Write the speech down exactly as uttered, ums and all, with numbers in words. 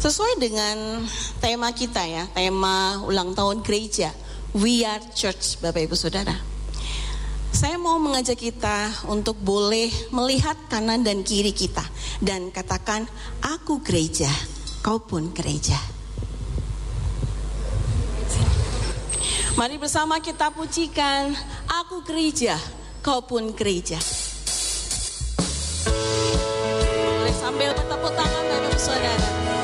Sesuai dengan tema kita ya, tema ulang tahun gereja, We Are Church, Bapak Ibu Saudara. Saya mau mengajak kita untuk boleh melihat kanan dan kiri kita dan katakan, aku gereja, kau pun gereja. Mari bersama kita pujikan, aku gereja, kau pun gereja. Boleh sambil bertepuk tangan Bapak Ibu Saudara.